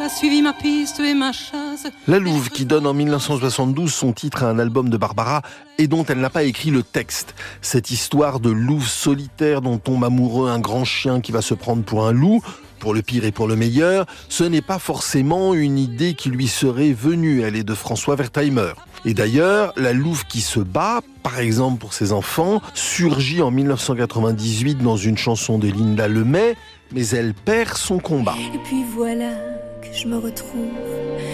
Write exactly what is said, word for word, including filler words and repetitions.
a suivi ma piste et ma chasse. La Louve, qui donne en dix-neuf cent soixante-douze son titre à un album de Barbara et dont elle n'a pas écrit le texte. Cette histoire de louve solitaire dont tombe amoureux un grand chien qui va se prendre pour un loup, pour le pire et pour le meilleur, ce n'est pas forcément une idée qui lui serait venue. Elle est de François Wertheimer. Et d'ailleurs, la louve qui se bat, par exemple pour ses enfants, surgit en dix-neuf cent quatre-vingt-dix-huit dans une chanson de Linda Lemay, mais elle perd son combat. Et puis voilà que je me retrouve